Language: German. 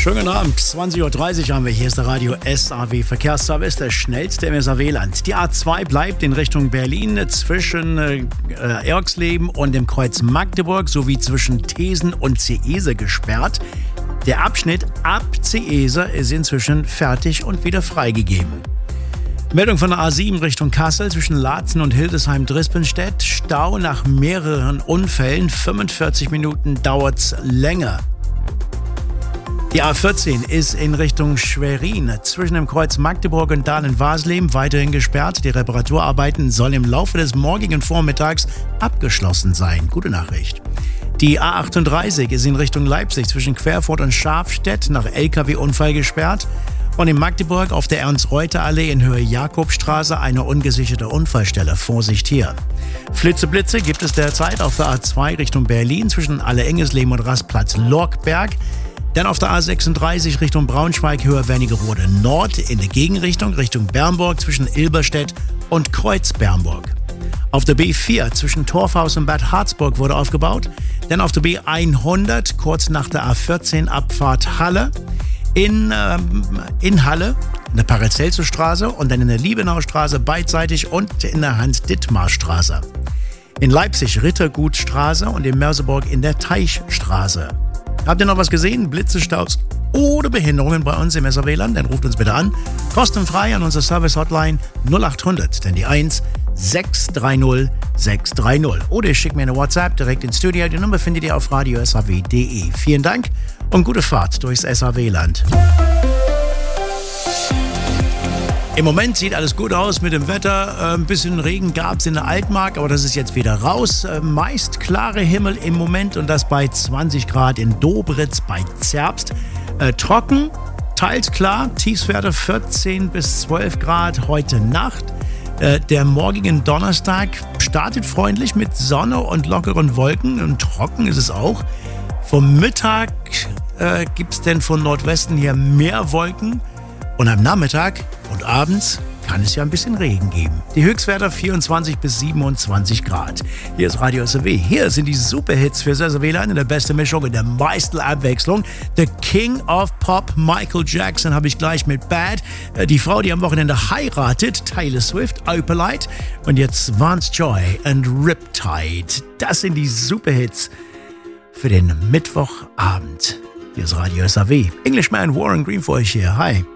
Schönen Abend, 20.30 Uhr haben wir. Hier ist der Radio SAW Verkehrsservice, der schnellste im SAW-Land. Die A2 bleibt in Richtung Berlin zwischen Erxleben und dem Kreuz Magdeburg sowie zwischen Thesen und Ceese gesperrt. Der Abschnitt ab Ceese ist inzwischen fertig und wieder freigegeben. Meldung von der A7 Richtung Kassel zwischen Laatzen und Hildesheim-Drispenstedt. Stau nach mehreren Unfällen. 45 Minuten dauert's länger. Die A14 ist in Richtung Schwerin zwischen dem Kreuz Magdeburg und Dahlen-Wasleben weiterhin gesperrt. Die Reparaturarbeiten sollen im Laufe des morgigen Vormittags abgeschlossen sein. Gute Nachricht. Die A38 ist in Richtung Leipzig zwischen Querfurt und Schafstedt nach LKW-Unfall gesperrt. Und in Magdeburg auf der Ernst-Reuter-Allee in Höhe Jakobstraße eine ungesicherte Unfallstelle. Vorsicht hier. Flitze-Blitze gibt es derzeit auf der A2 Richtung Berlin zwischen Alle-Engesleben und Rastplatz-Lorkberg. Dann auf der A36 Richtung Braunschweig, Höhe Wernigerode Nord in der Gegenrichtung, Richtung Bernburg zwischen Ilberstedt und Kreuz-Bernburg. Auf der B4 zwischen Torfhaus und Bad Harzburg wurde aufgebaut. Dann auf der B100 kurz nach der A14 Abfahrt Halle. In Halle, in der Paracelsus-Straße und dann in der Liebenaustraße beidseitig und in der Hans-Dittmar-Straße. In Leipzig Rittergutstraße und in Merseburg in der Teichstraße. Habt ihr noch was gesehen? Blitze, Staus oder Behinderungen bei uns im SAW-Land? Dann ruft uns bitte an. Kostenfrei an unsere Service-Hotline 0800, denn die 1 630 630. Oder ihr schickt mir eine WhatsApp direkt ins Studio. Die Nummer findet ihr auf radiosaw.de. Vielen Dank und gute Fahrt durchs SAW-Land. Im Moment sieht alles gut aus mit dem Wetter. Ein bisschen Regen gab es in der Altmark, aber das ist jetzt wieder raus. Meist klare Himmel im Moment und das bei 20 Grad in Dobritz bei Zerbst. Trocken, teils klar, Tiefstwerte 14 bis 12 Grad heute Nacht. Der morgigen Donnerstag startet freundlich mit Sonne und lockeren Wolken und trocken ist es auch. Vom Mittag gibt es denn von Nordwesten her mehr Wolken. Und am Nachmittag und abends kann es ja ein bisschen Regen geben. Die Höchstwerte 24 bis 27 Grad. Hier ist Radio SAW. Hier sind die Superhits für SAW-Land in der besten Mischung, in der meisten Abwechslung. The King of Pop, Michael Jackson, habe ich gleich mit Bad. Die Frau, die am Wochenende heiratet, Taylor Swift, Opalite. Und jetzt Vance Joy and Riptide. Das sind die Superhits für den Mittwochabend. Hier ist Radio SAW. Englishman Warren Green für euch hier. Hi.